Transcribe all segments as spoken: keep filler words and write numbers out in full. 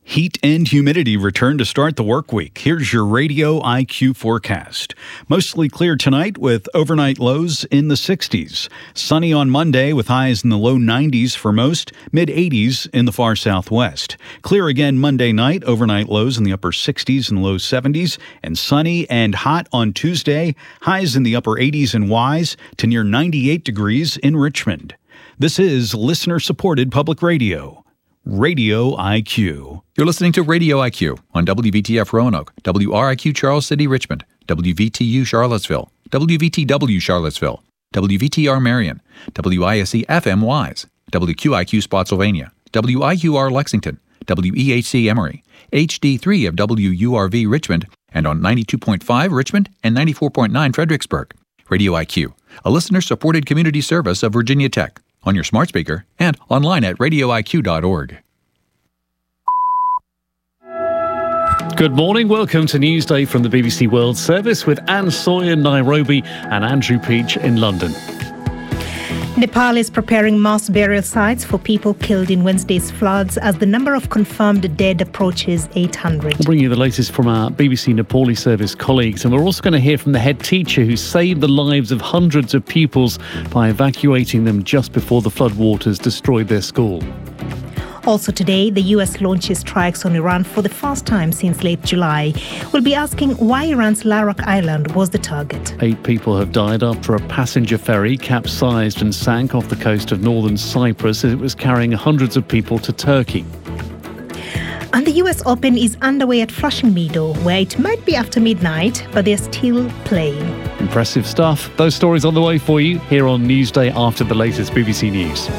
Heat and humidity return to start the work week. Here's your Radio I Q forecast. Mostly clear tonight with overnight lows in the sixties. Sunny on Monday with highs in the low nineties for most, mid eighties in the far southwest. Clear again Monday night, overnight lows in the upper sixties and low seventies, and sunny and hot on Tuesday, highs in the upper eighties in Wise to near ninety-eight degrees in Richmond. This is listener-supported public radio. Radio I Q. You're listening to Radio I Q on W V T F Roanoke, W R I Q Charles City, Richmond, W V T U Charlottesville, W V T W Charlottesville, W V T R Marion, W I S E F M Wise, W Q I Q Spotsylvania, W I Q R Lexington, W E H C Emory, H D three of W U R V Richmond, and on ninety-two point five Richmond and ninety-four point nine Fredericksburg. Radio I Q, a listener-supported community service of Virginia Tech, on your smart speaker and online at radio I Q dot org. Good morning. Welcome to Newsday from the B B C World Service with Anne Sawyer in Nairobi and Andrew Peach in London. Nepal is preparing mass burial sites for people killed in Wednesday's floods as the number of confirmed dead approaches eight hundred. We'll bring you the latest from our B B C Nepali service colleagues, and we're also going to hear from the head teacher who saved the lives of hundreds of pupils by evacuating them just before the floodwaters destroyed their school. Also today, the U S launches strikes on Iran for the first time since late July. We'll be asking why Iran's Larak Island was the target. Eight people have died after a passenger ferry capsized and sank off the coast of northern Cyprus as it was carrying hundreds of people to Turkey. And the U S Open is underway at Flushing Meadow, where it might be after midnight, but they're still playing. Impressive stuff. Those stories on the way for you here on Newsday after the latest B B C News.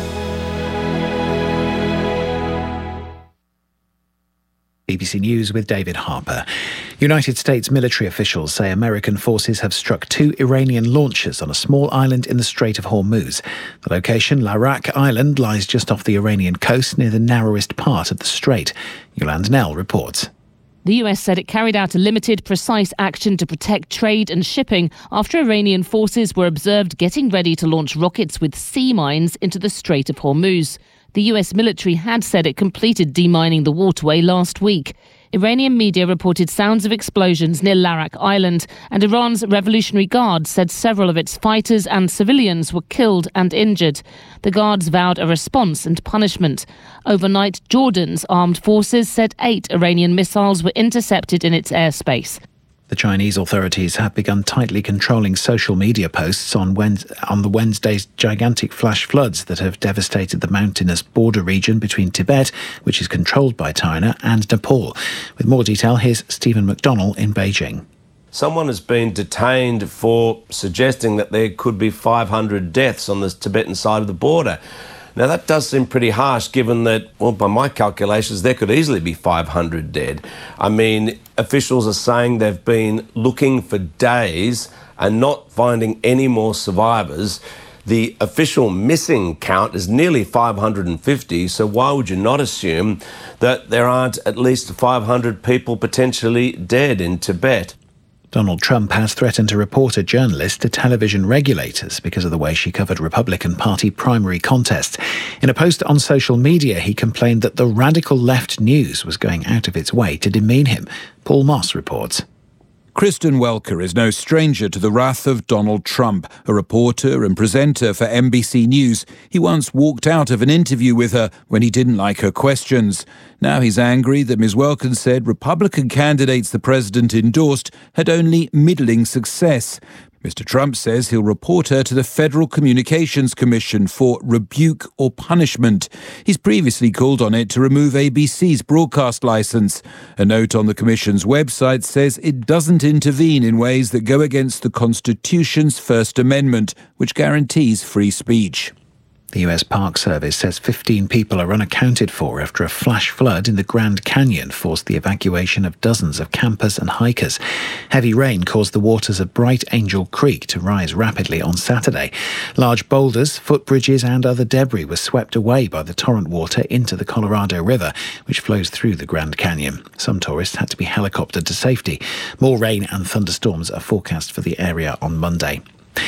B B C News with David Harper. United States military officials say American forces have struck two Iranian launchers on a small island in the Strait of Hormuz. The location, Larak Island, lies just off the Iranian coast near the narrowest part of the strait. Yolande Nell reports. The U S said it carried out a limited, precise action to protect trade and shipping after Iranian forces were observed getting ready to launch rockets with sea mines into the Strait of Hormuz. The U S military had said it completed demining the waterway last week. Iranian media reported sounds of explosions near Larak Island, and Iran's Revolutionary Guard said several of its fighters and civilians were killed and injured. The guards vowed a response and punishment. Overnight, Jordan's armed forces said eight Iranian missiles were intercepted in its airspace. The Chinese authorities have begun tightly controlling social media posts on, Wednesday, on the Wednesday's gigantic flash floods that have devastated the mountainous border region between Tibet, which is controlled by China, and Nepal. With more detail, here's Stephen McDonnell in Beijing. Someone has been detained for suggesting that there could be five hundred deaths on the Tibetan side of the border. Now, that does seem pretty harsh, given that, well, by my calculations, there could easily be five hundred dead. I mean, officials are saying they've been looking for days and not finding any more survivors. The official missing count is nearly five hundred fifty, so why would you not assume that there aren't at least five hundred people potentially dead in Tibet? Donald Trump has threatened to report a journalist to television regulators because of the way she covered Republican Party primary contests. In a post on social media, he complained that the radical left news was going out of its way to demean him. Paul Moss reports. Kristen Welker is no stranger to the wrath of Donald Trump, a reporter and presenter for N B C News. He once walked out of an interview with her when he didn't like her questions. Now he's angry that Miz Welker said Republican candidates the president endorsed had only middling success. Mister Trump says he'll report her to the Federal Communications Commission for rebuke or punishment. He's previously called on it to remove A B C's broadcast license. A note on the Commission's website says it doesn't intervene in ways that go against the Constitution's First Amendment, which guarantees free speech. The U S Park Service says fifteen people are unaccounted for after a flash flood in the Grand Canyon forced the evacuation of dozens of campers and hikers. Heavy rain caused the waters of Bright Angel Creek to rise rapidly on Saturday. Large boulders, footbridges and other debris were swept away by the torrent water into the Colorado River, which flows through the Grand Canyon. Some tourists had to be helicoptered to safety. More rain and thunderstorms are forecast for the area on Monday.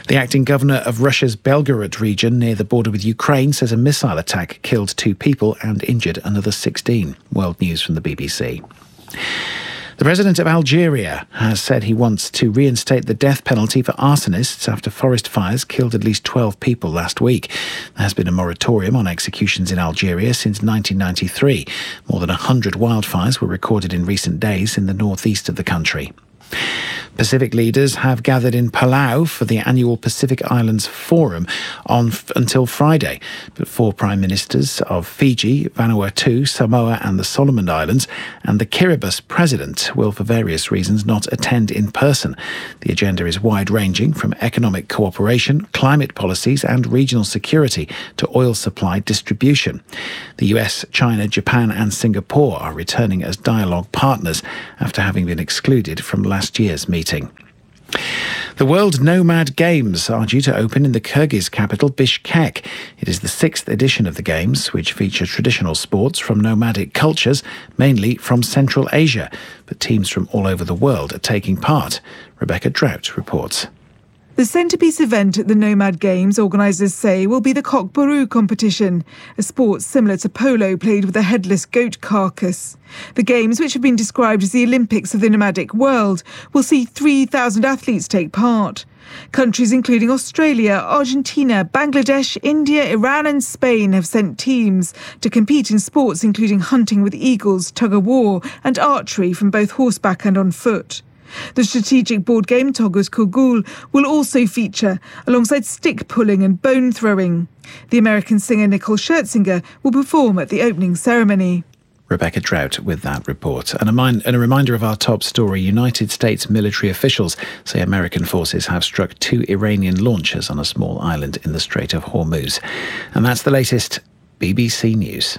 The acting governor of Russia's Belgorod region near the border with Ukraine says a missile attack killed two people and injured another sixteen. World News from the B B C. The president of Algeria has said he wants to reinstate the death penalty for arsonists after forest fires killed at least twelve people last week. There has been a moratorium on executions in Algeria since nineteen ninety-three. More than one hundred wildfires were recorded in recent days in the northeast of the country. Pacific leaders have gathered in Palau for the annual Pacific Islands Forum on f- until Friday. But four prime ministers of Fiji, Vanuatu, Samoa and the Solomon Islands and the Kiribati president will, for various reasons, not attend in person. The agenda is wide-ranging, from economic cooperation, climate policies and regional security to oil supply distribution. The U S, China, Japan and Singapore are returning as dialogue partners after having been excluded from last year's meeting. The World Nomad Games are due to open in the Kyrgyz capital Bishkek. It is the sixth edition of the Games, which feature traditional sports from nomadic cultures, mainly from Central Asia. But teams from all over the world are taking part. Rebecca Drought reports. The centrepiece event at the Nomad Games, organisers say, will be the Cockburoo competition, a sport similar to polo played with a headless goat carcass. The Games, which have been described as the Olympics of the nomadic world, will see three thousand athletes take part. Countries including Australia, Argentina, Bangladesh, India, Iran and Spain have sent teams to compete in sports including hunting with eagles, tug-of-war and archery from both horseback and on foot. The strategic board game Togus Kugul will also feature, alongside stick pulling and bone throwing. The American singer Nicole Scherzinger will perform at the opening ceremony. Rebecca Drought with that report. And a, mind, and a reminder of our top story. United States military officials say American forces have struck two Iranian launchers on a small island in the Strait of Hormuz. And that's the latest B B C News.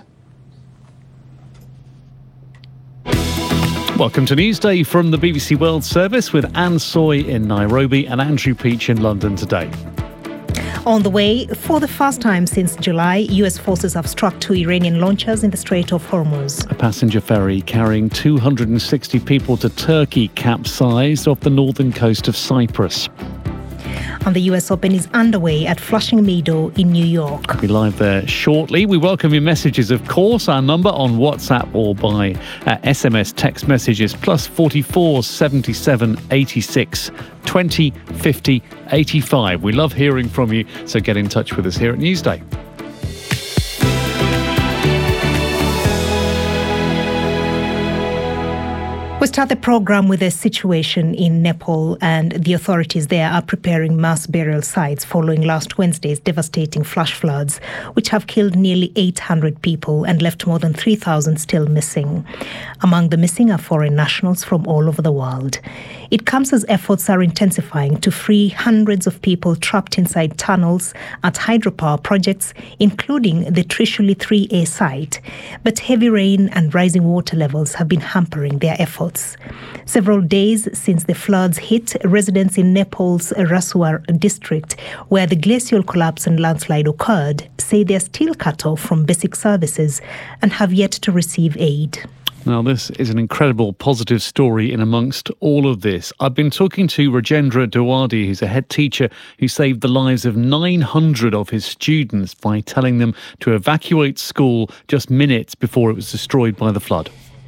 Welcome to Newsday from the B B C World Service with Anne Soy in Nairobi and Andrew Peach in London today. On the way, for the first time since July, U S forces have struck two Iranian launchers in the Strait of Hormuz. A passenger ferry carrying two hundred sixty people to Turkey capsized off the northern coast of Cyprus. And the U S Open is underway at Flushing Meadow in New York. We'll be live there shortly. We welcome your messages, of course. Our number on WhatsApp or by uh, S M S text messages plus forty-four seventy-seven eighty-six twenty fifty eighty-five. We love hearing from you, so get in touch with us here at Newsday. We start the programme with a situation in Nepal, and the authorities there are preparing mass burial sites following last Wednesday's devastating flash floods, which have killed nearly eight hundred people and left more than three thousand still missing. Among the missing are foreign nationals from all over the world. It comes as efforts are intensifying to free hundreds of people trapped inside tunnels at hydropower projects, including the Trishuli three A site. But heavy rain and rising water levels have been hampering their efforts. Several days since the floods hit, residents in Nepal's Rasuar district, where the glacial collapse and landslide occurred, say they're still cut off from basic services and have yet to receive aid. Now, this is an incredible positive story in amongst all of this. I've been talking to Rajendra Dewadi, who's a head teacher who saved the lives of nine hundred of his students by telling them to evacuate school just minutes before it was destroyed by the flood.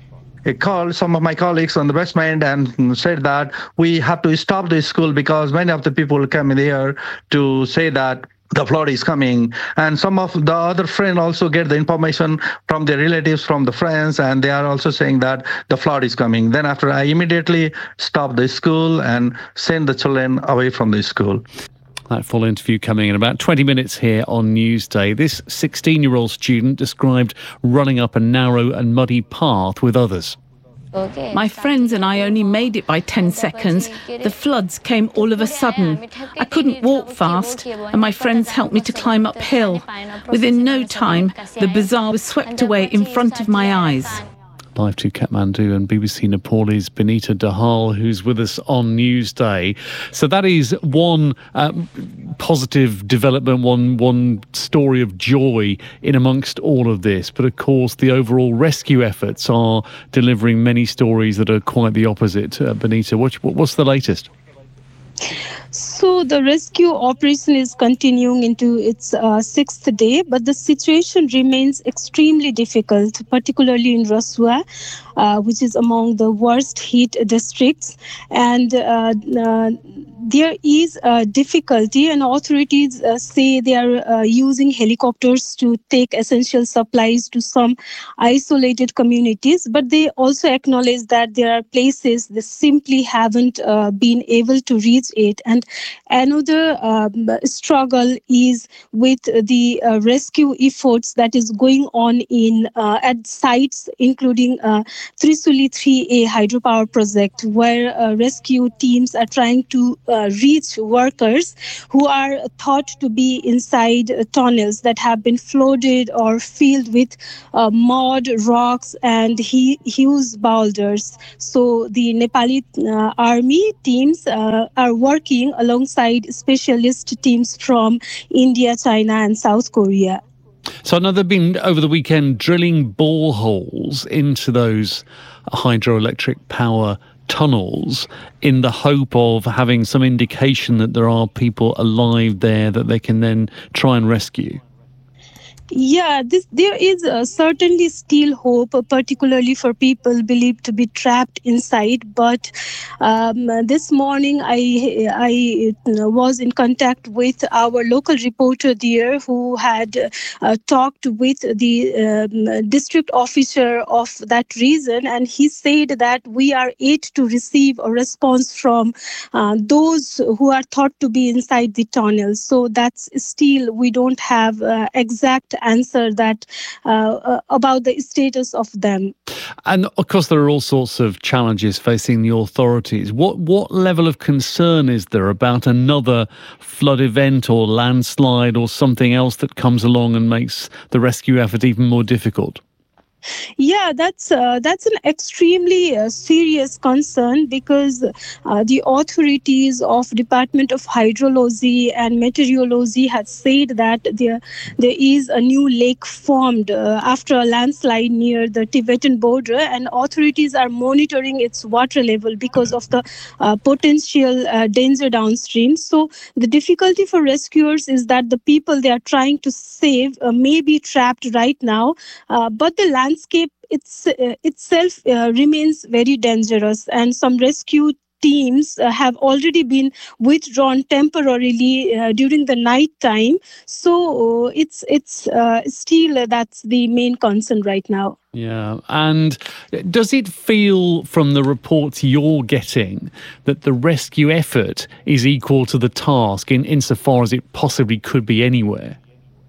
I called some of my colleagues on the basement and said that we have to stop this school because many of the people come in here to say that the flood is coming. And some of the other friends also get the information from their relatives, from the friends, and they are also saying that the flood is coming. Then after, I immediately stopped the school and sent the children away from the school. That full interview coming in about twenty minutes here on Newsday. This sixteen-year-old student described running up a narrow and muddy path with others. My friends and I only made it by ten seconds. The floods came all of a sudden. I couldn't walk fast, and my friends helped me to climb uphill. Within no time, the bazaar was swept away in front of my eyes. Live to Kathmandu and B B C Nepal's Benita Dahal, who's with us on Newsday. So that is one um, positive development, one one story of joy in amongst all of this. But of course, the overall rescue efforts are delivering many stories that are quite the opposite. Uh, Benita, what, what's the latest? So the rescue operation is continuing into its uh, sixth day, but the situation remains extremely difficult, particularly in Rasua, uh, which is among the worst hit districts. And uh, uh, there is a difficulty, and authorities uh, say they are uh, using helicopters to take essential supplies to some isolated communities, but they also acknowledge that there are places they simply haven't uh, been able to reach it. And another um, struggle is with the uh, rescue efforts that is going on in uh, at sites including uh, Trisuli three A hydropower project, where uh, rescue teams are trying to uh, reach workers who are thought to be inside uh, tunnels that have been flooded or filled with uh, mud, rocks, and he- huge boulders. So the Nepali uh, army teams uh, are working alongside specialist teams from India, China, and South Korea. So I know they've been, over the weekend, drilling boreholes into those hydroelectric power tunnels in the hope of having some indication that there are people alive there that they can then try and rescue. Yeah, this, there is uh, certainly still hope, uh, particularly for people believed to be trapped inside. But um, this morning, I I was in contact with our local reporter there, who had uh, talked with the um, district officer of that region, and he said that we are yet to receive a response from uh, those who are thought to be inside the tunnels. So that's still, we don't have uh, exact answer that uh, uh, about the status of them. And of course there are all sorts of challenges facing the authorities. What what level of concern is there about another flood event or landslide or something else that comes along and makes the rescue effort even more difficult? Yeah, that's uh, that's an extremely uh, serious concern, because uh, the authorities of Department of Hydrology and Meteorology had said that there there is a new lake formed uh, after a landslide near the Tibetan border, and authorities are monitoring its water level because of the uh, potential uh, danger downstream. So the difficulty for rescuers is that the people they are trying to save uh, may be trapped right now, uh, but the land landscape it's, uh, itself uh, remains very dangerous, and some rescue teams uh, have already been withdrawn temporarily uh, during the night time. So uh, it's it's uh, still uh, that's the main concern right now. Yeah, and does it feel from the reports you're getting that the rescue effort is equal to the task in insofar as it possibly could be anywhere?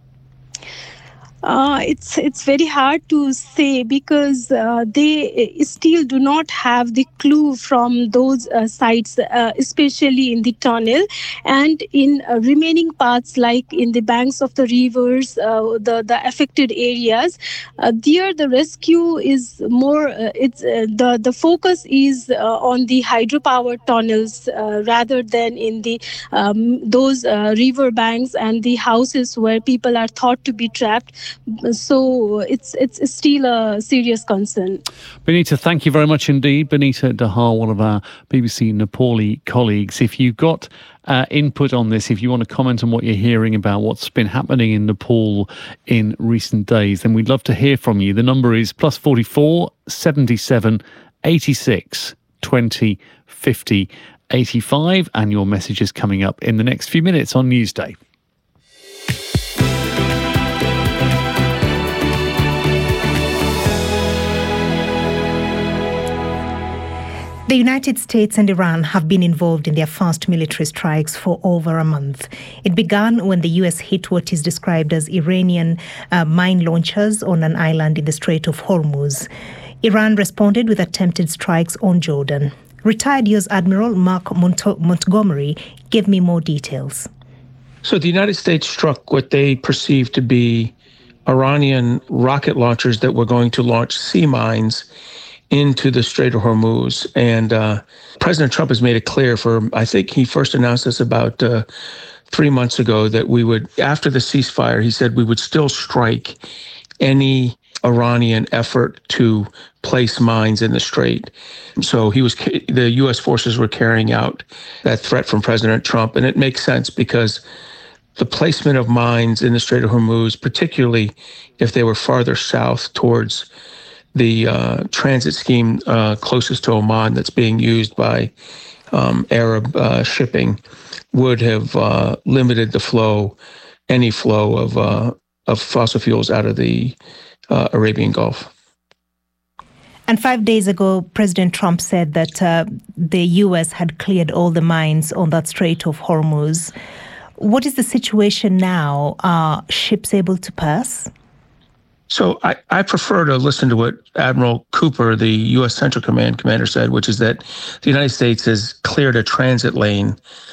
Uh, it's it's very hard to say, because uh, they still do not have the clue from those uh, sites, uh, especially in the tunnel and in uh, remaining parts like in the banks of the rivers, uh, the the affected areas. Uh, there, the rescue is more. Uh, it's uh, the the focus is uh, on the hydropower tunnels uh, rather than in the um, those uh, river banks and the houses where people are thought to be trapped. So it's it's still a serious concern. Benita, thank you very much indeed. Benita Dahal, one of our B B C Nepali colleagues. If you've got uh, input on this, if you want to comment on what you're hearing about what's been happening in Nepal in recent days, then we'd love to hear from you. The number is plus forty-four, seventy-seven, eighty-six, twenty, fifty, eighty-five, and your message is coming up in the next few minutes on Newsday. The United States and Iran have been involved in their first military strikes for over a month. It began when the U S hit what is described as Iranian uh, mine launchers on an island in the Strait of Hormuz. Iran responded with attempted strikes on Jordan. Retired U S Admiral Mark Mont- Montgomery gave me more details. So the United States struck what they perceived to be Iranian rocket launchers that were going to launch sea mines into the Strait of Hormuz. And uh, President Trump has made it clear for, I think he first announced this about uh, three months ago, that we would, after the ceasefire, he said we would still strike any Iranian effort to place mines in the strait. So he was, the U S forces were carrying out that threat from President Trump. And it makes sense because the placement of mines in the Strait of Hormuz, particularly if they were farther south towards the uh, transit scheme uh, closest to Oman that's being used by um, Arab uh, shipping, would have uh, limited the flow, any flow of uh, of fossil fuels out of the uh, Arabian Gulf. And five days ago, President Trump said that uh, the U S had cleared all the mines on that Strait of Hormuz. What is the situation now? Are ships able to pass? So I, I prefer to listen to what Admiral Cooper, the U S Central Command commander, said, which is that the United States has cleared a transit lane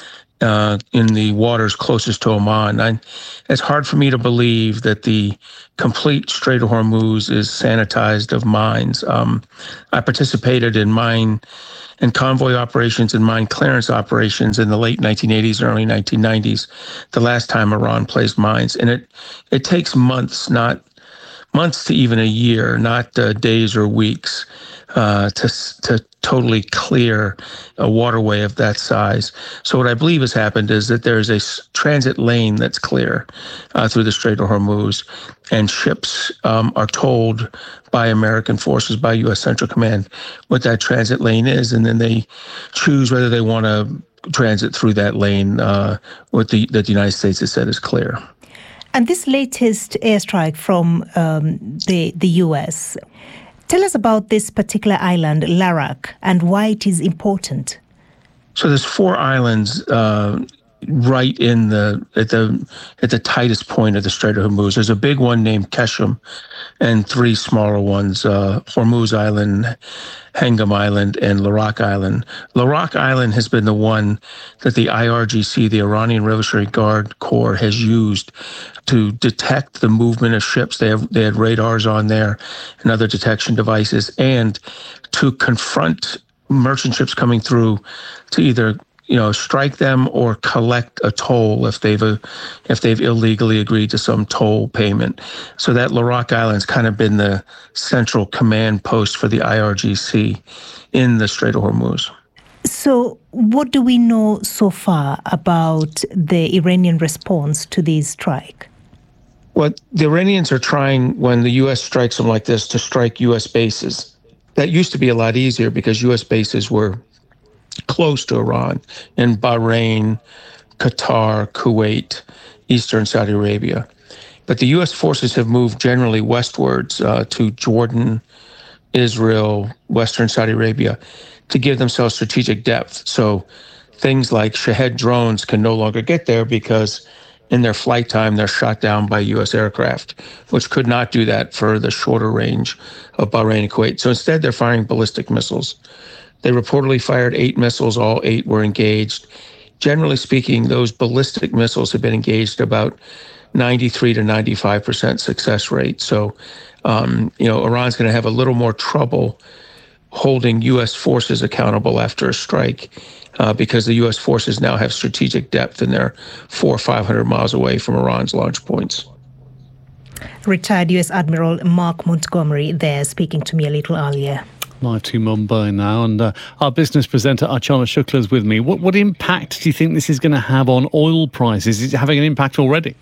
uh, in the waters closest to Oman. I, it's hard for me to believe that the complete Strait of Hormuz is sanitized of mines. Um, I participated in mine and convoy operations and mine clearance operations in the late nineteen eighties, early nineteen nineties, the last time Iran placed mines. And it, it takes months, not months to even a year, not uh, days or weeks, uh, to to totally clear a waterway of that size. So what I believe has happened is that there's a transit lane that's clear uh, through the Strait of Hormuz, and ships um, are told by American forces, by U S Central Command, what that transit lane is, and then they choose whether they want to transit through that lane uh, what the, that the United States has said is clear. And this latest airstrike from um, the, the U S, tell us about this particular island, Larak, and why it is important. So there's four islands uh, right in the at the at the tightest point of the Strait of Hormuz. There's a big one named Keshem, and three smaller ones: uh, Hormuz Island, Hengam Island, and Larak Island. Larak Island has been the one that the I R G C, the Iranian Revolutionary Guard Corps, has used to detect the movement of ships. They have they had radars on there and other detection devices, and to confront merchant ships coming through to either you know strike them or collect a toll if they've uh, if they've illegally agreed to some toll payment. So that Larak Island's kind of been the central command post for the I R G C in the Strait of Hormuz. So what do we know so far about the Iranian response to this strike? Well, the Iranians are trying, when the U S strikes them like this, to strike U S bases. That used to be a lot easier because U S bases were close to Iran in Bahrain, Qatar, Kuwait, Eastern Saudi Arabia. But the U S forces have moved generally westwards uh, to Jordan, Israel, Western Saudi Arabia to give themselves strategic depth. So things like Shahed drones can no longer get there because in their flight time, they're shot down by U S aircraft, which could not do that for the shorter range of Bahrain and Kuwait. So instead, they're firing ballistic missiles. They reportedly fired eight missiles. All eight were engaged. Generally speaking, those ballistic missiles have been engaged about ninety-three to ninety-five percent success rate. So, um, you know, Iran's going to have a little more trouble holding U S forces accountable after a strike. Uh, because the U S forces now have strategic depth and they're four or five hundred miles away from Iran's launch points. Retired U S Admiral Mark Montgomery there speaking to me a little earlier. Live to Mumbai now, and uh, our business presenter Archana Shukla is with me. What, what impact do you think this is going to have on oil prices? Is it having an impact already?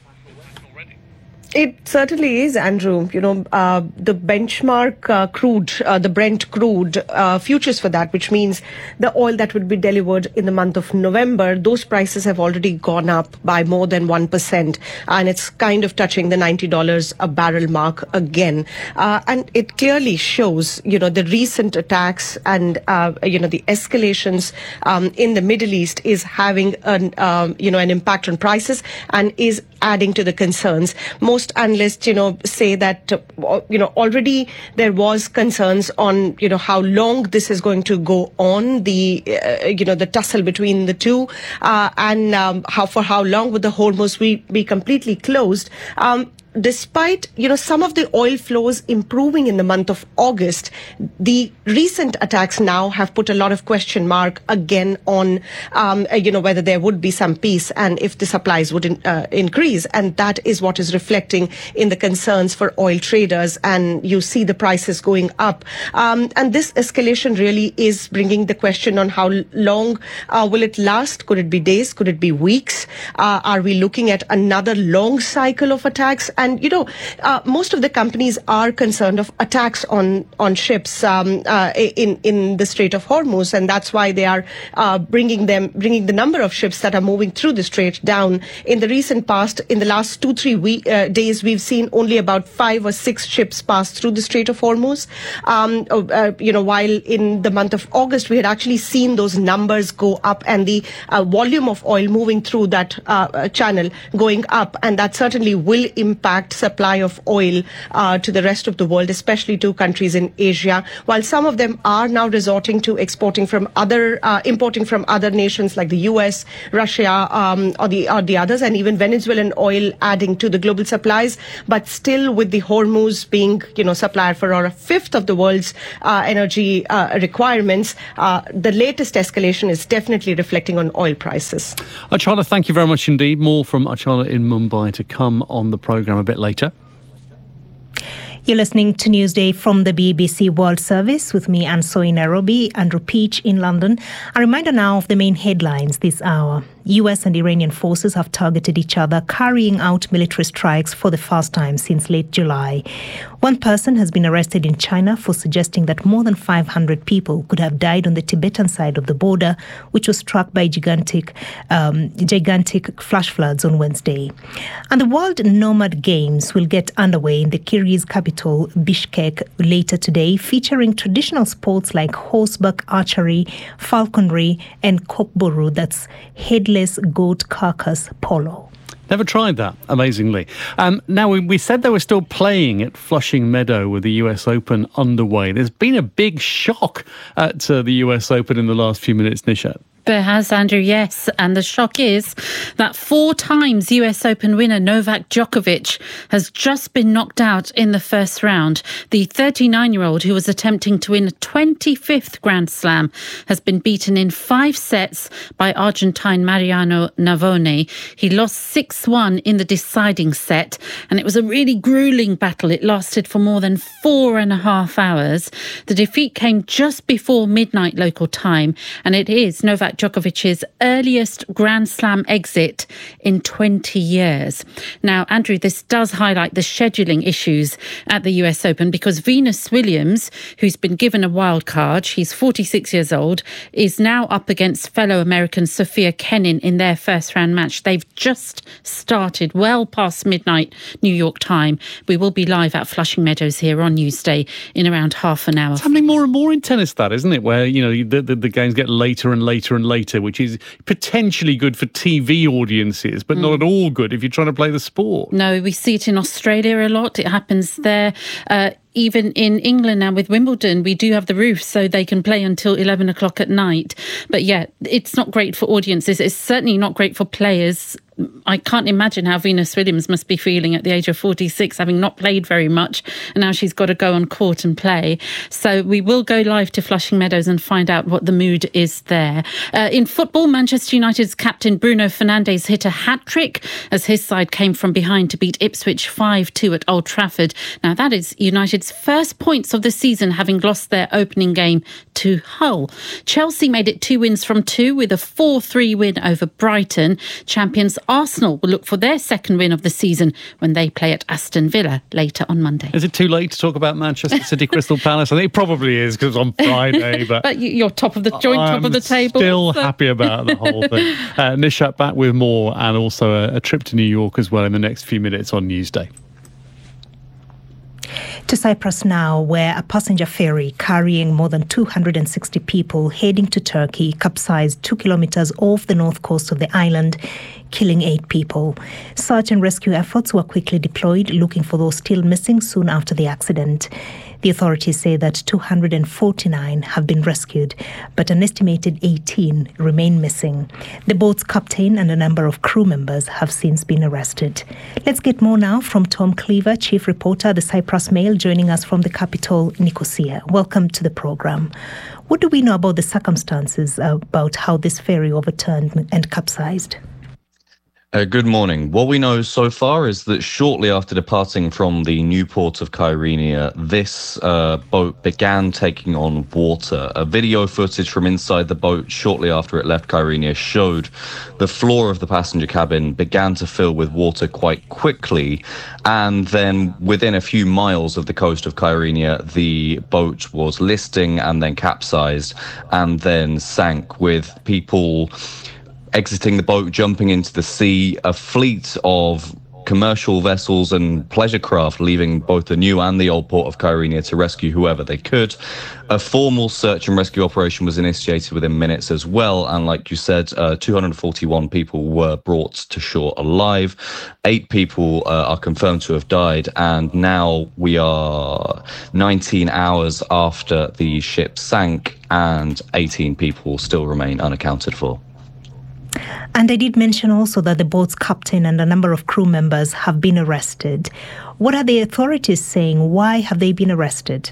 It certainly is, Andrew. You know, uh, the benchmark uh, crude, uh, the Brent crude uh, futures for that, which means the oil that would be delivered in the month of November, those prices have already gone up by more than one percent. And it's kind of touching the ninety dollars a barrel mark again. Uh, and it clearly shows, you know, the recent attacks and, uh, you know, the escalations um, in the Middle East is having, an, um, you know, an impact on prices and is adding to the concerns. Most analysts, you know, say that, uh, you know, already there was concerns on, you know, how long this is going to go on, the, uh, you know, the tussle between the two, uh, and um, how for how long would the Hormuz be, be completely closed. Um, despite, you know, some of the oil flows improving in the month of August, the recent attacks now have put a lot of question mark again on, um, you know, whether there would be some peace and if the supplies would in, uh, increase. And that is what is reflecting in the concerns for oil traders. And you see the prices going up. Um, and this escalation really is bringing the question on how long uh, will it last? Could it be days? Could it be weeks? Uh, are we looking at another long cycle of attacks? And, you know, uh, most of the companies are concerned of attacks on, on ships um, uh, in, in the Strait of Hormuz. And that's why they are uh, bringing them, bringing the number of ships that are moving through the strait down. In the recent past, in the last two, three week, uh, days, we've seen only about five or six ships pass through the Strait of Hormuz. Um, uh, you know, while in the month of August, we had actually seen those numbers go up and the uh, volume of oil moving through that uh, channel going up. And that certainly will impact supply of oil uh, to the rest of the world, especially to countries in Asia. While some of them are now resorting to exporting from other, uh, importing from other nations like the U S, Russia, um, or the or the others, and even Venezuelan oil adding to the global supplies. But still, with the Hormuz being, you know, supplier for a fifth of the world's uh, energy uh, requirements, uh, the latest escalation is definitely reflecting on oil prices. Achala, thank you very much indeed. More from Achala in Mumbai to come on the programme a bit later. You're listening to Newsday from the B B C World Service with me, Anso in Nairobi, Andrew Peach in London. A reminder now of the main headlines this hour. U S and Iranian forces have targeted each other, carrying out military strikes for the first time since late July. One person has been arrested in China for suggesting that more than five hundred people could have died on the Tibetan side of the border, which was struck by gigantic, um, gigantic flash floods on Wednesday. And the World Nomad Games will get underway in the Kyrgyz capital, Bishkek, later today, featuring traditional sports like horseback archery, falconry, and kokboru, that's headless goat carcass polo. Never tried that, amazingly. Um, now, we, we said they were still playing at Flushing Meadow with the U S Open underway. There's been a big shock at uh, the U S Open in the last few minutes, Nishat. There has, Andrew, yes. And the shock is that four times U S Open winner Novak Djokovic has just been knocked out in the first round. The thirty-nine-year-old, who was attempting to win a twenty-fifth Grand Slam, has been beaten in five sets by Argentine Mariano Navone. He lost six one in the deciding set, and it was a really gruelling battle. It lasted for more than four and a half hours. The defeat came just before midnight local time, and it is Novak Djokovic's earliest Grand Slam exit in twenty years. Now, Andrew, this does highlight the scheduling issues at the U S Open because Venus Williams, who's been given a wild card, she's forty-six years old, is now up against fellow American Sofia Kenin in their first round match. They've just started well past midnight New York time. We will be live at Flushing Meadows here on Newsday in around half an hour. It's happening more and more in tennis, that, isn't it? Where, you know, the, the, the games get later and later and later, which is potentially good for T V audiences, but mm. not at all good if you're trying to play the sport. No, we see it in Australia a lot. It happens there. Uh, Even in England now with Wimbledon, we do have the roof so they can play until eleven o'clock at night. But yeah, it's not great for audiences. It's certainly not great for players. I can't imagine how Venus Williams must be feeling at the age of forty-six, having not played very much, and now she's got to go on court and play. So we will go live to Flushing Meadows and find out what the mood is there. Uh, in football, Manchester United's captain Bruno Fernandes hit a hat-trick as his side came from behind to beat Ipswich five two at Old Trafford. Now that is United's first points of the season, having lost their opening game to Hull. Chelsea made it two wins from two with a four three win over Brighton. Champions Arsenal will look for their second win of the season when they play at Aston Villa later on Monday. Is it too late to talk about Manchester City Crystal Palace? I think it probably is because it's on Friday. But, but you're top of the joint, I'm top of the table. Still so. happy about the whole thing. Uh, Nishat back with more, and also a, a trip to New York as well in the next few minutes on Newsday. To Cyprus now, where a passenger ferry carrying more than two hundred sixty people heading to Turkey capsized two kilometres off the north coast of the island, killing eight people. Search and rescue efforts were quickly deployed, looking for those still missing soon after the accident. The authorities say that two hundred forty-nine have been rescued, but an estimated eighteen remain missing. The boat's captain and a number of crew members have since been arrested. Let's get more now from Tom Cleaver, chief reporter, the Cyprus Mail, joining us from the capital, Nicosia. Welcome to the program. What do we know about the circumstances about how this ferry overturned and capsized? Uh, good morning. What we know so far is that shortly after departing from the new port of Kyrenia, this uh, boat began taking on water. A video footage from inside the boat shortly after it left Kyrenia showed the floor of the passenger cabin began to fill with water quite quickly, and then within a few miles of the coast of Kyrenia, the boat was listing and then capsized and then sank, with people exiting the boat, jumping into the sea. A fleet of commercial vessels and pleasure craft leaving both the new and the old port of Kyrenia to rescue whoever they could. A formal search and rescue operation was initiated within minutes as well, and like you said, uh, two hundred forty-one people were brought to shore alive. Eight people uh, are confirmed to have died, and now we are nineteen hours after the ship sank, and eighteen people still remain unaccounted for. And I did mention also that the boat's captain and a number of crew members have been arrested. What are the authorities saying? Why have they been arrested?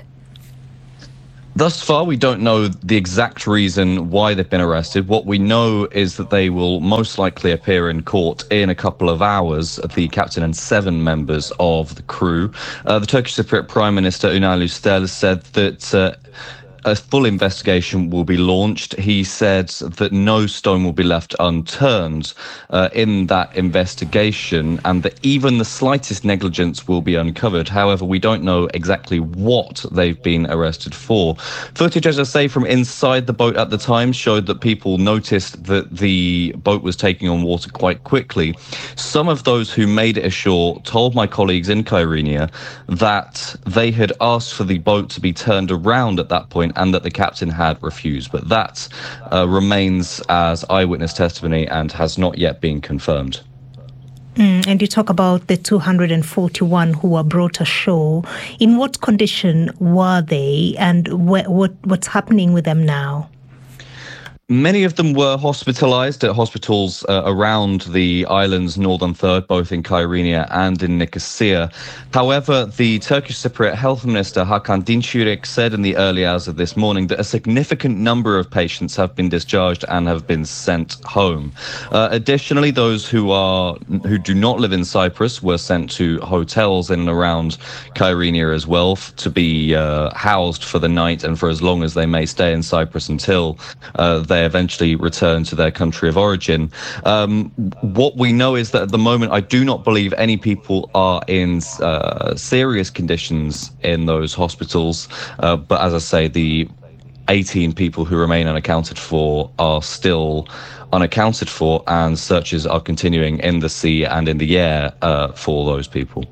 Thus far, we don't know the exact reason why they've been arrested. What we know is that they will most likely appear in court in a couple of hours, the captain and seven members of the crew. Uh, the Turkish Cypriot Prime Minister Ünal Üstel said that uh, a full investigation will be launched. He said that no stone will be left unturned uh, in that investigation, and that even the slightest negligence will be uncovered. However, we don't know exactly what they've been arrested for. Footage, as I say, from inside the boat at the time showed that people noticed that the boat was taking on water quite quickly. Some of those who made it ashore told my colleagues in Kyrenia that they had asked for the boat to be turned around at that point, and that the captain had refused. But that uh, remains as eyewitness testimony and has not yet been confirmed. Mm, and you talk about the two hundred forty-one who were brought ashore. In what condition were they, and wh- what what's happening with them now? Many of them were hospitalized at hospitals uh, around the island's northern third, both in Kyrenia and in Nicosia. However, the Turkish Cypriot Health Minister Hakan Dinçürek said in the early hours of this morning that a significant number of patients have been discharged and have been sent home. Uh, additionally, those who are who do not live in Cyprus were sent to hotels in and around Kyrenia as well f- to be uh, housed for the night and for as long as they may stay in Cyprus until uh, they eventually return to their country of origin. Um, what we know is that at the moment, I do not believe any people are in uh, serious conditions in those hospitals. Uh, but as I say, the eighteen people who remain unaccounted for are still unaccounted for, and searches are continuing in the sea and in the air uh, for those people.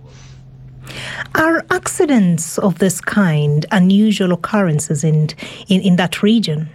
Are accidents of this kind unusual occurrences in, in, in that region?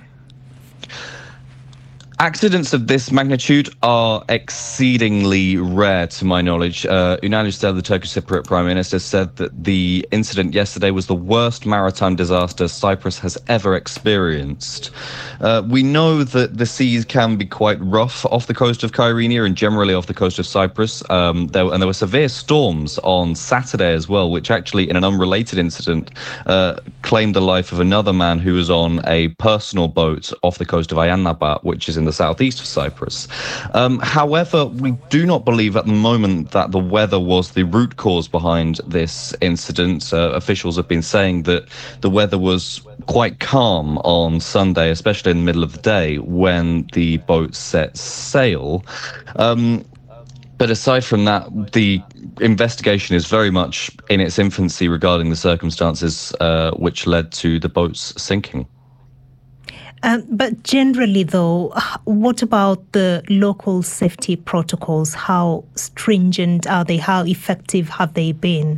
Accidents of this magnitude are exceedingly rare, to my knowledge. Uh, Ünal Üstel, the Turkish Cypriot Prime Minister, said that the incident yesterday was the worst maritime disaster Cyprus has ever experienced. Uh, we know that the seas can be quite rough off the coast of Kyrenia and generally off the coast of Cyprus. Um, there, and there were severe storms on Saturday as well, which actually, in an unrelated incident, uh, claimed the life of another man who was on a personal boat off the coast of Ayia, which is in the southeast of Cyprus. Um, however, we do not believe at the moment that the weather was the root cause behind this incident. Uh, officials have been saying that the weather was quite calm on Sunday, especially in the middle of the day when the boat set sail. Um, But aside from that, the investigation is very much in its infancy regarding the circumstances uh, which led to the boat's sinking. Um, but generally, though, what about the local safety protocols? How stringent are they? How effective have they been?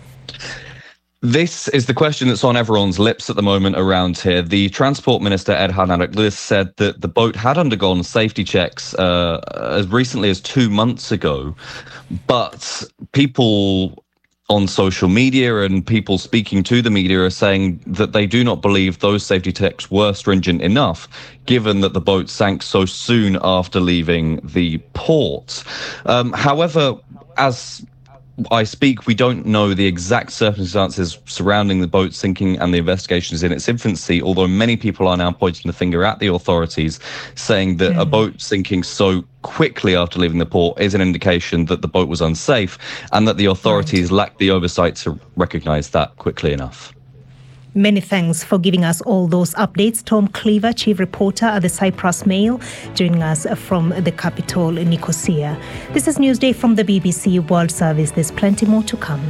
This is the question that's on everyone's lips at the moment around here. The Transport Minister, Erhan Arıklı, said that the boat had undergone safety checks uh, as recently as two months ago, but people on social media, and people speaking to the media are saying that they do not believe those safety checks were stringent enough, given that the boat sank so soon after leaving the port. Um, however, as I speak, we don't know the exact circumstances surrounding the boat sinking, and the investigation is in its infancy, although many people are now pointing the finger at the authorities, saying that mm. a boat sinking so quickly after leaving the port is an indication that the boat was unsafe, and that the authorities right. lack the oversight to recognise that quickly enough. Many thanks for giving us all those updates. Tom Cleaver, chief reporter at the Cyprus Mail, joining us from the capital, Nicosia. This is Newsday from the B B C World Service. There's plenty more to come.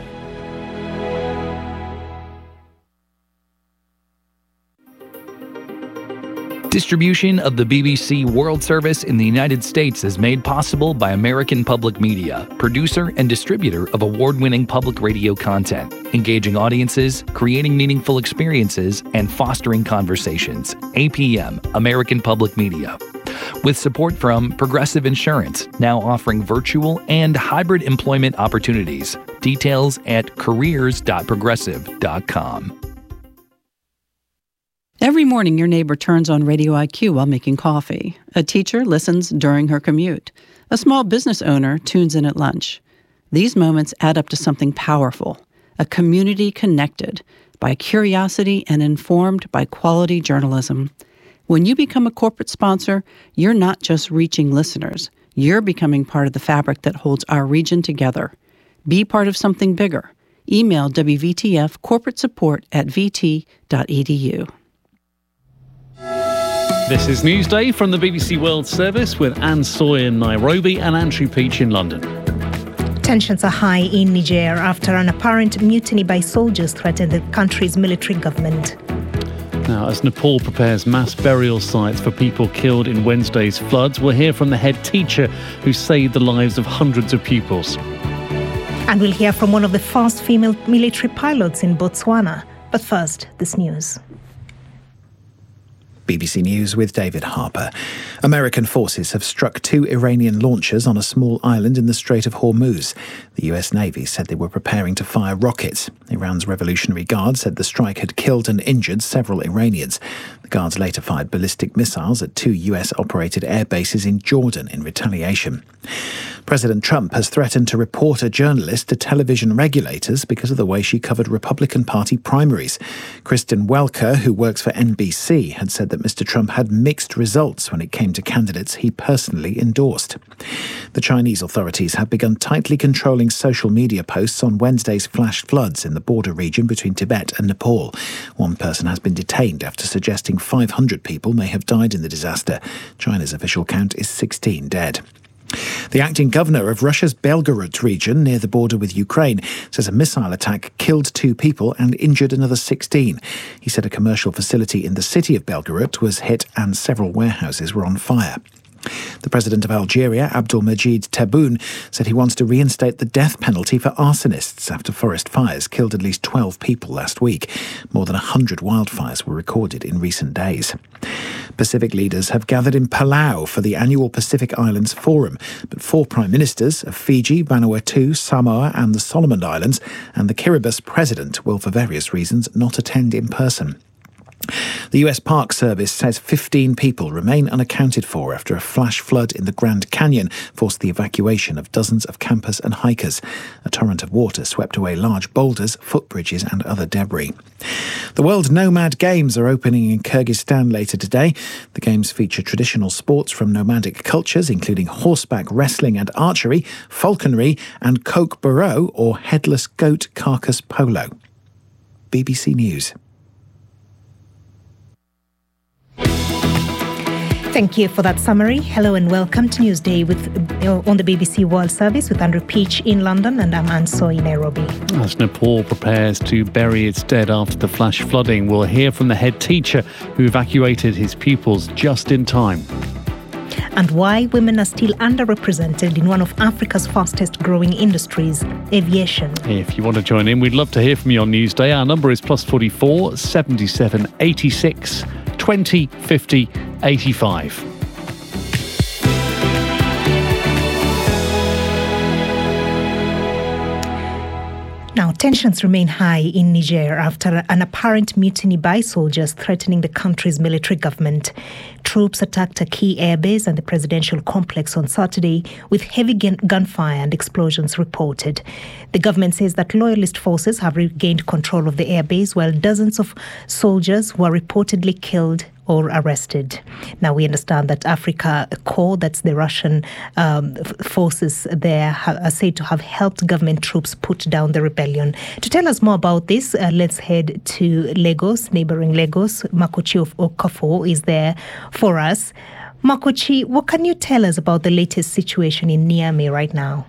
Distribution of the B B C World Service in the United States is made possible by American Public Media, producer and distributor of award-winning public radio content, engaging audiences, creating meaningful experiences, and fostering conversations. A P M, American Public Media. With support from Progressive Insurance, now offering virtual and hybrid employment opportunities. Details at careers dot progressive dot com. Every morning, your neighbor turns on Radio I Q while making coffee. A teacher listens during her commute. A small business owner tunes in at lunch. These moments add up to something powerful, a community connected by curiosity and informed by quality journalism. When you become a corporate sponsor, you're not just reaching listeners. You're becoming part of the fabric that holds our region together. Be part of something bigger. Email W V T F corporate support at v t dot e d u. This is Newsday from the B B C World Service with Anne Soy in Nairobi and Andrew Peach in London. Tensions are high in Niger after an apparent mutiny by soldiers threatened the country's military government. Now, as Nepal prepares mass burial sites for people killed in Wednesday's floods, we'll hear from the head teacher who saved the lives of hundreds of pupils. And we'll hear from one of the first female military pilots in Botswana. But first, this news. B B C News with David Harper. American forces have struck two Iranian launchers on a small island in the Strait of Hormuz. The U S Navy said they were preparing to fire rockets. Iran's Revolutionary Guard said the strike had killed and injured several Iranians. The Guards later fired ballistic missiles at two U S-operated air bases in Jordan in retaliation. President Trump has threatened to report a journalist to television regulators because of the way she covered Republican Party primaries. Kristen Welker, who works for N B C, had said that Mister Trump had mixed results when it came to candidates he personally endorsed. The Chinese authorities have begun tightly controlling social media posts on Wednesday's flash floods in the border region between Tibet and Nepal. One person has been detained after suggesting five hundred people may have died in the disaster. China's official count is sixteen dead. The acting governor of Russia's Belgorod region near the border with Ukraine says a missile attack killed two people and injured another sixteen. He said a commercial facility in the city of Belgorod was hit and several warehouses were on fire. The president of Algeria, Abdelmajid Tebboune, said he wants to reinstate the death penalty for arsonists after forest fires killed at least twelve people last week. More than one hundred wildfires were recorded in recent days. Pacific leaders have gathered in Palau for the annual Pacific Islands Forum, but four prime ministers of Fiji, Vanuatu, Samoa and the Solomon Islands and the Kiribati president will, for various reasons, not attend in person. The U S Park Service says fifteen people remain unaccounted for after a flash flood in the Grand Canyon forced the evacuation of dozens of campers and hikers. A torrent of water swept away large boulders, footbridges and other debris. The World Nomad Games are opening in Kyrgyzstan later today. The games feature traditional sports from nomadic cultures, including horseback wrestling and archery, falconry and koke barrow or headless goat carcass polo. B B C News. Thank you for that summary. Hello and welcome to Newsday with uh, on the B B C World Service with Andrew Peach in London and I'm Anne Soy in Nairobi. As Nepal prepares to bury its dead after the flash flooding, we'll hear from the head teacher who evacuated his pupils just in time. And why women are still underrepresented in one of Africa's fastest growing industries, aviation. If you want to join in, we'd love to hear from you on Newsday. Our number is plus forty-four, seventy-seven, eighty-six, twenty, fifty, eighty-five. Now, tensions remain high in Niger after an apparent mutiny by soldiers threatening the country's military government. Troops attacked a key airbase and the presidential complex on Saturday, with heavy gun- gunfire and explosions reported. The government says that loyalist forces have regained control of the airbase, while dozens of soldiers were reportedly killed or arrested. Now, we understand that Africa Corps, that's the Russian um, forces there, are said to have helped government troops put down the rebellion. To tell us more about this, uh, let's head to Lagos, neighboring Lagos. Makochi Okafor is there for us. Makochi, what can you tell us about the latest situation in Niamey right now?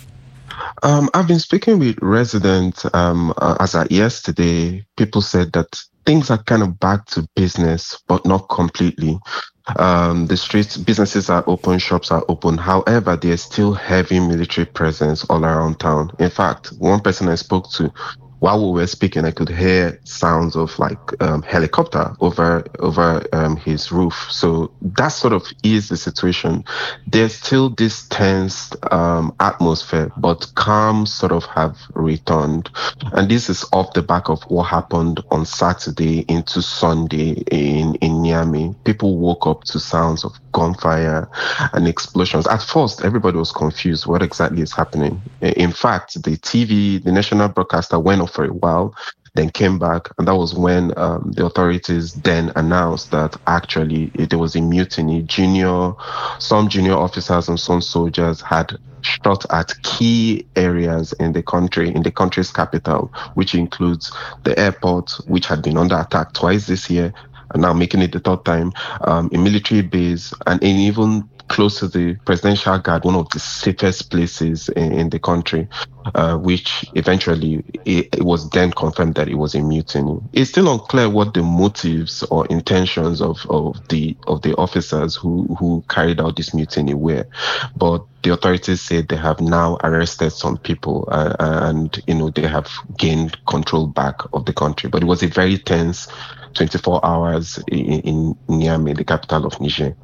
Um, I've been speaking with residents um, uh, as at yesterday. People said that things are kind of back to business, but not completely. Um, the streets, businesses are open, shops are open. However, there's still heavy military presence all around town. In fact, one person I spoke to, while we were speaking, I could hear sounds of like um, helicopter over over um, his roof. So that sort of is the situation. There's still this tense um, atmosphere, but calm sort of have returned. And this is off the back of what happened on Saturday into Sunday in, in Niamey. People woke up to sounds of gunfire and explosions. At first, everybody was confused what exactly is happening. In fact, the T V, the national broadcaster went off for a while, then came back, and that was when um, the authorities then announced that actually it, there was a mutiny. Junior, some junior officers and some soldiers had shot at key areas in the country, in the country's capital, which includes the airport, which had been under attack twice this year, and now making it the third time, um, a military base, and in even close to the presidential guard, one of the safest places in, in the country, uh, which eventually it, it was then confirmed that it was a mutiny. It's still unclear what the motives or intentions of, of the of the officers who, who carried out this mutiny were, but the authorities said they have now arrested some people uh, and you know they have gained control back of the country. But it was a very tense twenty-four hours in, in Niamey, the capital of Niger.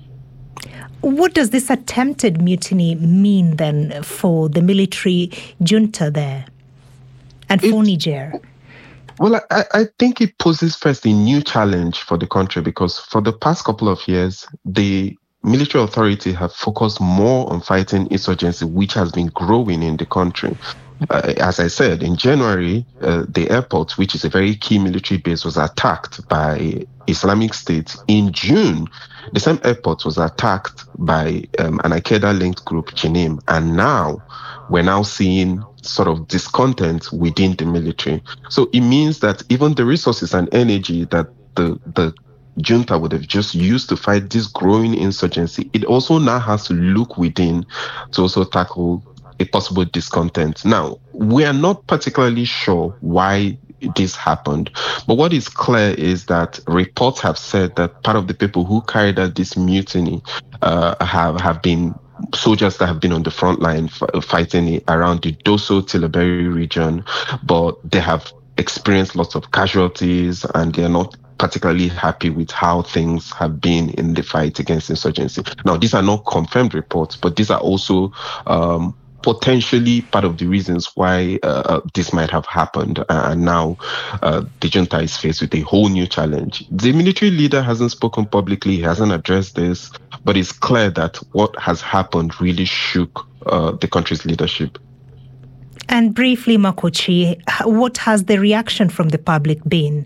What does this attempted mutiny mean then for the military junta there and for it, Niger? Well, I, I think it poses first a new challenge for the country, because for the past couple of years, the military authority have focused more on fighting insurgency, which has been growing in the country. Uh, as I said, in January, uh, the airport, which is a very key military base, was attacked by Islamic State. In June, the same airport was attacked by um, an Al-Qaeda-linked group, Jinim. And now, we're now seeing sort of discontent within the military. So it means that even the resources and energy that the the junta would have just used to fight this growing insurgency, it also now has to look within to also tackle a possible discontent. Now, we are not particularly sure why this happened, but what is clear is that reports have said that part of the people who carried out this mutiny uh, have, have been soldiers that have been on the front line f- fighting around the Dosso Tilaberi region, but they have experienced lots of casualties and they're not particularly happy with how things have been in the fight against insurgency. Now, these are not confirmed reports, but these are also um, potentially part of the reasons why uh, this might have happened. Uh, and now uh, the junta is faced with a whole new challenge. The military leader hasn't spoken publicly, he hasn't addressed this, but it's clear that what has happened really shook uh, the country's leadership. And briefly, Makochi, what has the reaction from the public been?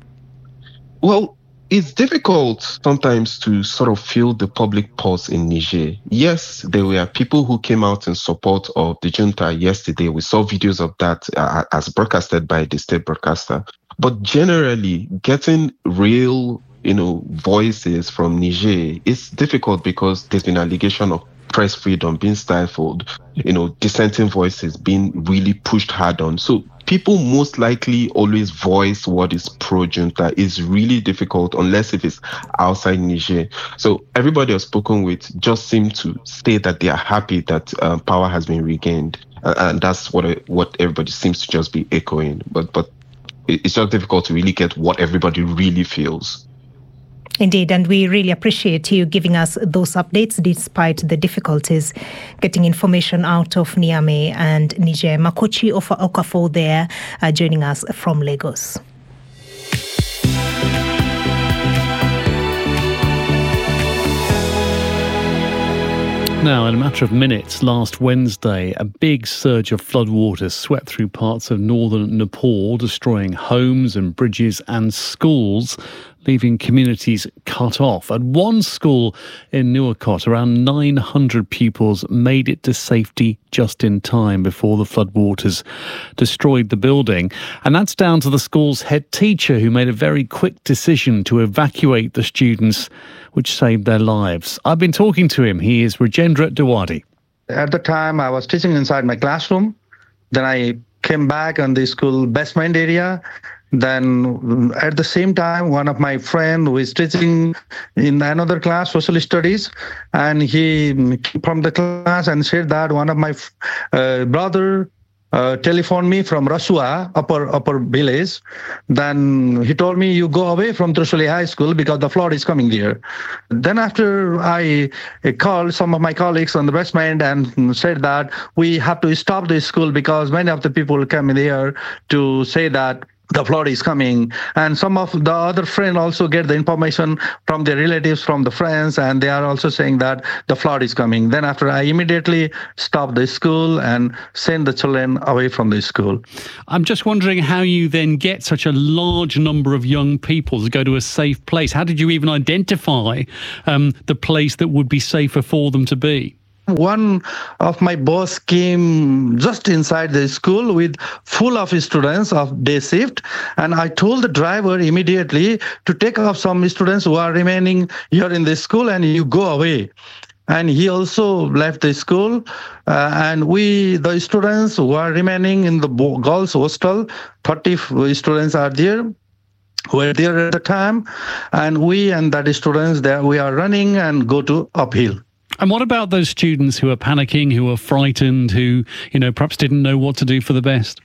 Well, it's difficult sometimes to sort of feel the public pulse in Niger. Yes, there were people who came out in support of the junta yesterday. We saw videos of that uh, as broadcasted by the state broadcaster. But generally, getting real, you know, voices from Niger is difficult because there's been allegation of press freedom being stifled, you know, dissenting voices being really pushed hard on. So people most likely always voice what is pro-junta. Is really difficult unless if it's outside Niger. So everybody I've spoken with just seem to say that they are happy that uh, power has been regained. Uh, and that's what I, what everybody seems to just be echoing. But, but it's just difficult to really get what everybody really feels. Indeed, and we really appreciate you giving us those updates despite the difficulties getting information out of Niamey and Niger. Makochi Ofa Okafor there uh, joining us from Lagos. Now, in a matter of minutes, last Wednesday, a big surge of floodwaters swept through parts of northern Nepal, destroying homes and bridges and schools, leaving communities cut off. At one school in Nuwakot, around nine hundred pupils made it to safety just in time before the floodwaters destroyed the building. And that's down to the school's head teacher, who made a very quick decision to evacuate the students, which saved their lives. I've been talking to him. He is Rajendra Dewadi. At the time, I was teaching inside my classroom. Then I came back on the school basement area. Then at the same time, one of my friend who is teaching in another class, social studies, and he came from the class and said that one of my uh, brother uh, telephoned me from Rasua, upper upper village. Then he told me, you go away from Trishuli High School because the flood is coming there. Then after I called some of my colleagues on the basement and said that we have to stop this school because many of the people come in there to say that the flood is coming. And some of the other friends also get the information from their relatives, from the friends, and they are also saying that the flood is coming. Then after I immediately stopped the school and sent the children away from the school. I'm just wondering how you then get such a large number of young people to go to a safe place. How did you even identify um, the place that would be safer for them to be? One of my boss came just inside the school with full of students of day shift, and I told the driver immediately to take off some students who are remaining here in the school and you go away. And he also left the school, uh, and we, the students who are remaining in the girls' hostel, thirty students are there. We're there at the time, and we and that students there, we are running and go to uphill. And what about those students who are panicking, who are frightened, who, you know, perhaps didn't know what to do for the best?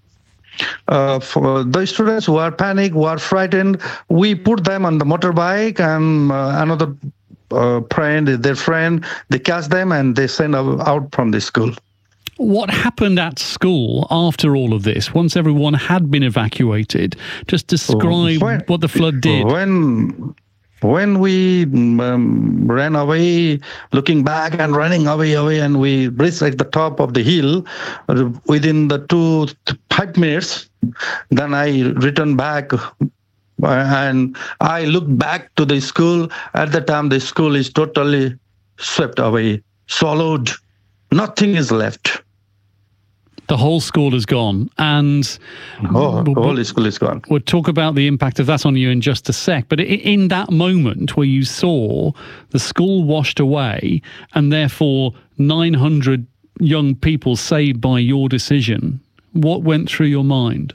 Uh, for the students who are panicked, who are frightened, we put them on the motorbike, and uh, another uh, friend, their friend, they catch them and they send out from the school. What happened at school after all of this, once everyone had been evacuated? Just describe when, what the flood did. When... When we um, ran away, looking back and running away, away, and we reached at the top of the hill, uh, within the two, five minutes, then I returned back and I looked back to the school. At the time, the school is totally swept away, swallowed. Nothing is left. The whole school is gone, and oh, the whole school is gone. We'll talk about the impact of that on you in just a sec. But in that moment where you saw the school washed away, and therefore nine hundred young people saved by your decision, what went through your mind?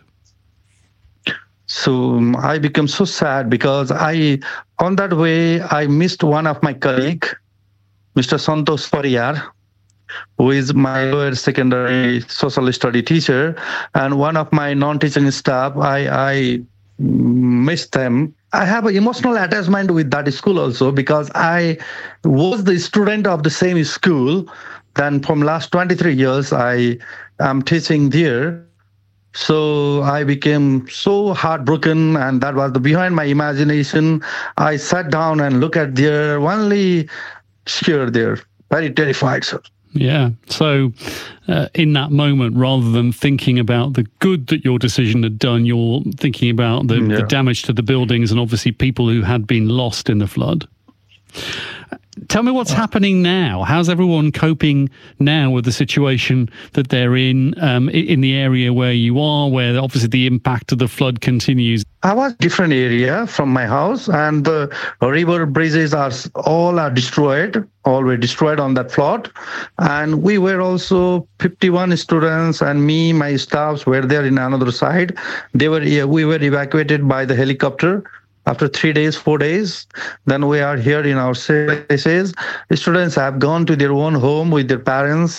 So um, I became so sad because I, on that way, I missed one of my colleagues, Mister Santosh Pariyar, who is my lower secondary social study teacher, and one of my non-teaching staff. I, I miss them. I have an emotional attachment with that school also because I was the student of the same school. Then from last twenty-three years, I am teaching there. So I became so heartbroken, and that was the behind my imagination. I sat down and looked at their only scared there, very terrified, sir. Yeah. So uh, in that moment, rather than thinking about the good that your decision had done, you're thinking about the, yeah. the damage to the buildings and obviously people who had been lost in the flood. Tell me what's happening now. How's everyone coping now with the situation that they're in, um, in the area where you are, where obviously the impact of the flood continues? I was different area from my house, and the river bridges are all are destroyed, all were destroyed on that flood. And we were also fifty-one students, and me, my staffs were there in another side. They were we were evacuated by the helicopter. After three days, four days, then we are here in our places. Students have gone to their own home with their parents.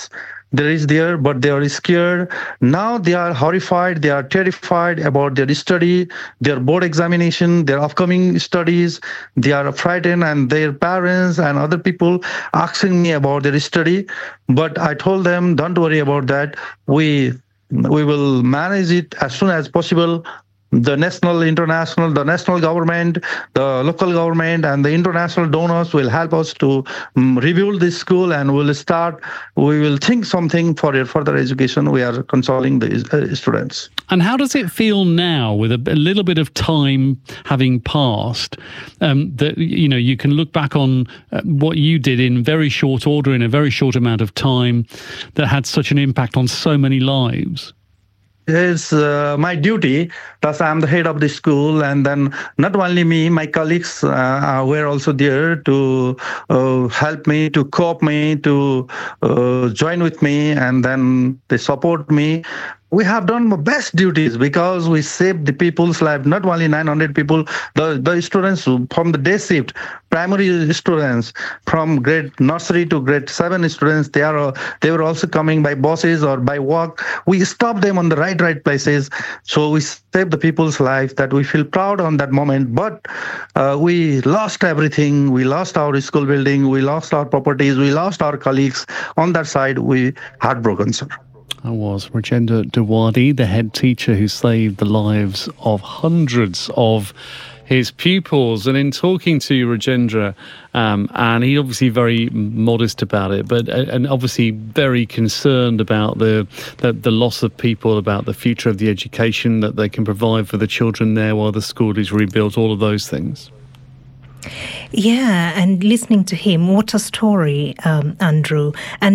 there is there, but they are scared. Now they are horrified, they are terrified about their study, their board examination, their upcoming studies. They are frightened, and their parents and other people asking me about their study. But I told them, don't worry about that. We we will manage it as soon as possible. The national, international, the national government, the local government, and the international donors will help us to um, rebuild this school, and we'll start, we will think something for your further education. We are consoling the uh, students. And how does it feel now, with a, a little bit of time having passed, um, that, you know, you can look back on uh, what you did in very short order, in a very short amount of time, that had such an impact on so many lives? It's uh, my duty, because I'm the head of the school, and then not only me, my colleagues uh, were also there to uh, help me, to co-op me, to uh, join with me, and then they support me. We have done my best duties because we saved the people's life, not only nine hundred people, the, the students from the day shift, primary students from grade nursery to grade seven students, they are they were also coming by buses or by walk. We stopped them on the right, right places. So we saved the people's life, that we feel proud on that moment. But uh, we lost everything. We lost our school building. We lost our properties. We lost our colleagues. On that side, we heartbroken, sir. I was Rajendra Dewadi, the head teacher who saved the lives of hundreds of his pupils. And in talking to Rajendra, um, and he's obviously very modest about it, but uh, and obviously very concerned about the, the the loss of people, about the future of the education that they can provide for the children there while the school is rebuilt, all of those things. Yeah, and listening to him, what a story, um, Andrew. And